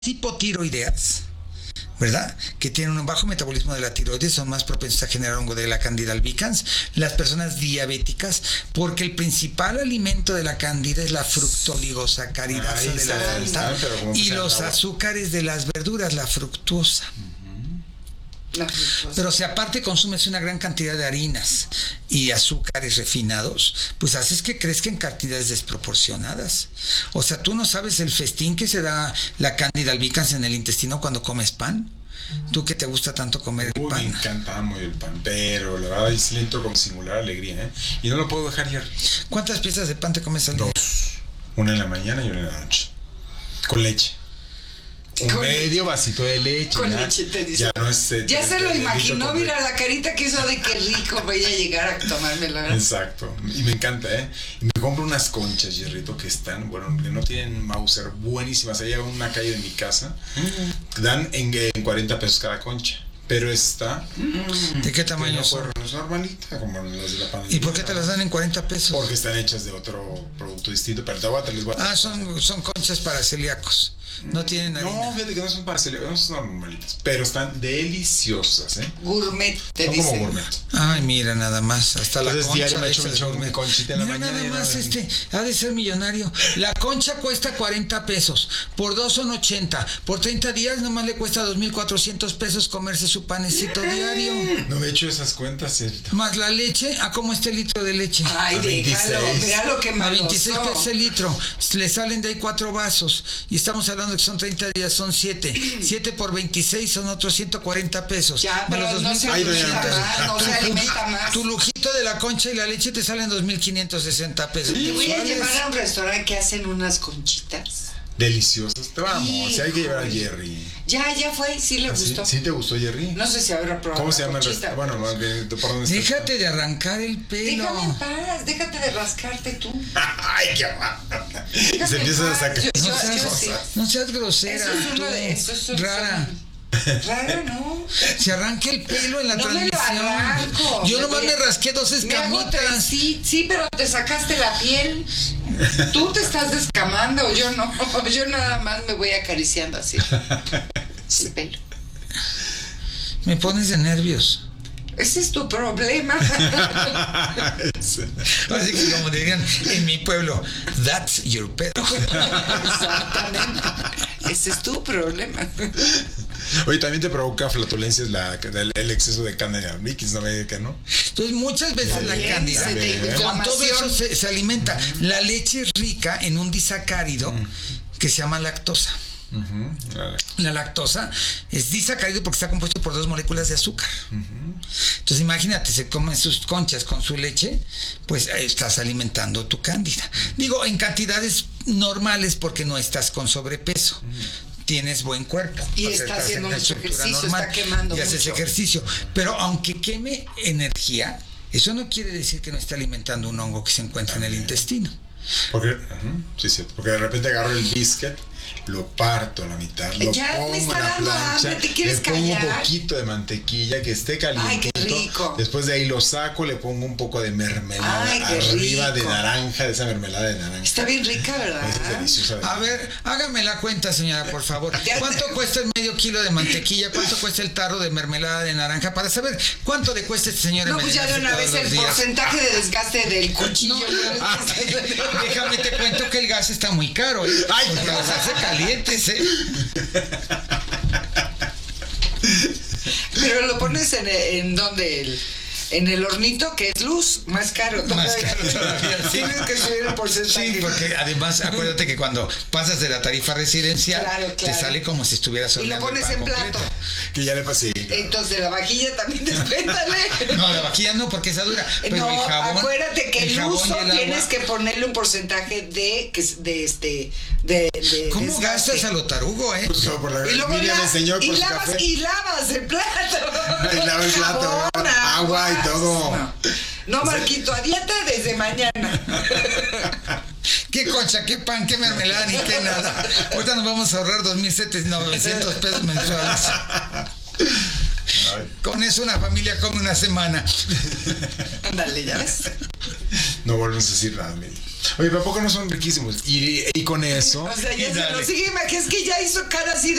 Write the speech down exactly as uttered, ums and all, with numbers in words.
hipotiroideas, ¿verdad? Que tienen un bajo metabolismo de la tiroides, son más propensos a generar hongo de la Candida albicans. Las personas diabéticas, porque el principal alimento de la Candida es la fructoligosacaridasa de la fruta y los azúcares de las verduras, la fructuosa. Pero si aparte consumes una gran cantidad de harinas y azúcares refinados, pues haces que crezcan en cantidades desproporcionadas. O sea, tú no sabes el festín que se da la Candida albicans en el intestino cuando comes pan. Tú que te gusta tanto comer el Uy, pan. Me encanta muy el pan, pero la verdad es lento con singular alegría, ¿eh? Y no lo puedo dejar ya. ¿Cuántas piezas de pan te comes al día? Dos. Una en la mañana y una en la noche. Con leche. Un Con medio vasito de leche. Con ya, leche te dice. Ya no es. Eh, ya se lo imaginó, mira leche. la carita que hizo de qué rico voy a llegar a tomármela. Exacto. Y me encanta, ¿eh? Y me compro unas conchas, Jerrito, que están, bueno, que no tienen Mauser, buenísimas. Allá en una calle de mi casa. Dan en, en cuarenta pesos cada concha. Pero está. ¿De qué tamaño son? Es normalita, como las de la panadería. ¿Y por qué te las dan en cuarenta pesos? Porque están hechas de otro producto distinto. Pero te voy a, te les voy a... Ah, son, son conchas para celíacos. No tienen harina. No, fíjate que no son para celíacos, no son normalitas. Pero están deliciosas, ¿eh? Gourmet, te Son dicen. como gourmet. Ay, mira, nada más. Hasta la Entonces, concha diario me hecha echo de mi chon- gourmet. mi conchita en la Mira, mañana nada y más, nada. este, ha de ser millonario. La concha cuesta cuarenta pesos. Por dos son ochenta. Por treinta días nomás le cuesta dos mil cuatrocientos pesos comerse su panecito diario. No me he hecho esas cuentas, ¿cierto? Más la leche. ¿A cómo está el litro de leche? Ay, A déjalo, veintiséis. mira lo que A malo veintiséis son. pesos el litro. Le salen de ahí cuatro vasos. Y estamos hablando que son treinta días, son siete. siete por veintiséis son otros ciento cuarenta pesos. Ya, Más pero los no se Ay, doña alimenta Rosa. más, no se alimenta más. Tu lujito de la concha y la leche te salen dos mil quinientos sesenta pesos. Te voy a mensuales. llevar a un restaurante que hacen unas conchitas. Deliciosas. Te vamos, Hijo. si hay que llevar a Jerry. Ya, ya fue, sí le ¿Ah, sí? gustó. ¿Sí te gustó, Jerry? No sé si habrá probado. ¿Cómo la se llama el conchita. restaurante? Bueno, más bien, ¿por dónde está? Déjate de arrancar el pelo. Déjame en paz, déjate de rascarte tú. Ay, qué mal. Déjame Se en empiezan a paz. sacar. Yo- No yo- seas, yo sí. no seas grosera. Eso es tú, uno de esos. son- rara. son- Rara, ¿no? Se arranque el pelo en la No me lo transmisión. arranco. Yo Me nomás voy me a- rasqué dos Me hago tres, escamitas. sí, sí, pero te sacaste la piel. Tú te estás descamando, yo no. Yo nada más me voy acariciando así. El pelo. Me pones de nervios. Ese es tu problema. Así que como dirían en mi pueblo, that's your pedo. Exactamente. Ese es tu problema. Oye, también te provoca flatulencias la, el, el exceso de Candida albicans, ¿no me digas que no? Entonces muchas veces la Bien, cándida, se te- con todo eso inflamación. se, se alimenta. La leche es rica en un disacárido que se llama lactosa. Uh-huh. Vale. La lactosa es disacárido porque está compuesto por dos moléculas de azúcar. Uh-huh. Entonces imagínate, se comen sus conchas con su leche, pues eh, estás alimentando tu cándida. Digo, en cantidades normales porque no estás con sobrepeso. Uh-huh. Tienes buen cuerpo. Y porque está estás haciendo en la mucho estructura ejercicio, normal, está quemando y haces mucho. ejercicio. Pero aunque queme energía, eso no quiere decir que no esté alimentando un hongo que se encuentra en el intestino. Porque, uh-huh, sí, sí, porque de repente agarro el biscuit, lo parto a la mitad, lo Ya me pongo está en la dando plancha, hambre, ¿te quieres le pongo callar? un poquito de mantequilla que esté calientito. Ay, qué rico. Después de ahí lo saco, le pongo un poco de mermelada Ay, qué arriba rico. de naranja, de esa mermelada de naranja. Está bien rica, ¿verdad? Es deliciosa. A ver, hágame la cuenta, señora, por favor. Ya ¿Cuánto te- cuesta el medio kilo de mantequilla? ¿Cuánto cuesta el tarro de mermelada de naranja? Para saber cuánto le cuesta este señor No, pues ya de una envenenarse vez todos el los días. porcentaje de desgaste del cuchillo. Ah, déjame te cuento que el gas está muy caro. ¿eh? Ay, porque los hace calientes, ¿eh? Pero lo pones en, en donde el, en el hornito, que es luz, más caro todavía. Más caro todavía, sí. Tienes que subir el porcentaje. Sí, porque además acuérdate que cuando pasas de la tarifa residencial Claro, te claro. sale como si estuvieras Y lo horneando el pones pan en completo. plato. Que ya le pasé. Entonces la vajilla también despéntale. No, la vajilla no, porque esa dura. Pero No, el jabón, acuérdate que el jabón uso y el agua. tienes que ponerle un porcentaje de que es- de este de, de ¿Cómo desgaste. gastas a lo tarugo, eh? Pues, por la, Y luego Miriam la- me enseñó por y su lavas café. y lavas el plato. Y lava el plato, Jabón, agua y aguas. todo. No, no Marquito, a dieta desde mañana. Qué concha, qué pan, qué mermelada, ni qué nada. Ahorita nos vamos a ahorrar dos mil novecientos pesos mensuales. Ay, Con eso una familia come una semana. Ándale, ya ves. no volvemos a decir nada, Miri. Oye, ¿pero a poco no son riquísimos? Y, y con eso. O sea, ya Y se dale. lo sigue, es que ya hizo cara así de